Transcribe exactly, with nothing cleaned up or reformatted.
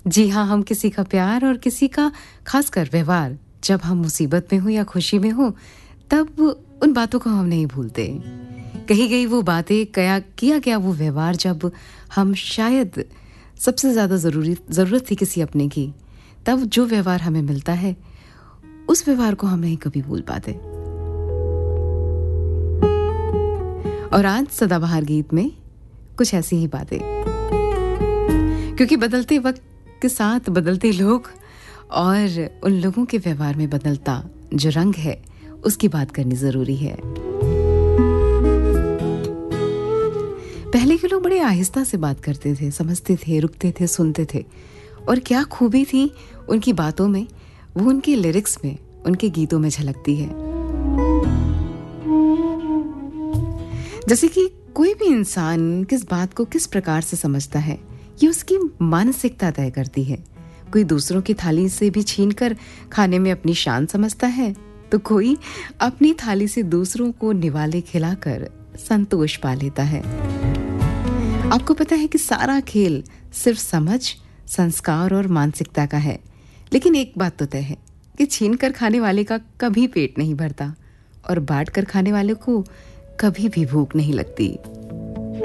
जी हाँ, हम किसी का प्यार और किसी का खासकर व्यवहार जब हम मुसीबत में हो या खुशी में हो, तब उन बातों को हम नहीं भूलते। कही गई वो बातें, कया किया गया वो व्यवहार जब हम शायद सबसे ज़्यादा ज़रूरी ज़रूरत थी किसी अपने की, तब जो व्यवहार हमें मिलता है, उस व्यवहार को हम नहीं कभी भूल पाते। और आज सदाबहार गीत में कुछ ऐसी ही बातें, क्योंकि बदलते वक्त के साथ बदलते लोग और उन लोगों के व्यवहार में बदलता जो रंग है, उसकी बात करनी जरूरी है। पहले के लोग बड़े आहिस्ता से बात करते थे, समझते थे, रुकते थे, सुनते थे, और क्या खूबी थी उनकी बातों में, वो उनके लिरिक्स में, उनके गीतों में झलकती है। जैसे कि कोई भी इंसान किस बात को किस प्रकार से समझता है, ये उसकी मानसिकता तय करती है। कोई दूसरों की थाली से भी छीनकर खाने में अपनी शान समझता है, तो कोई अपनी थाली से दूसरों को निवाले खिलाकर संतोष पा लेता है। आपको पता है कि सारा खेल सिर्फ समझ, संस्कार और मानसिकता का है, लेकिन एक बात तो तय है कि छीनकर खाने वाले का कभी पेट नहीं भरता और बांट कर खाने वाले को कभी भी भूख नहीं लगती।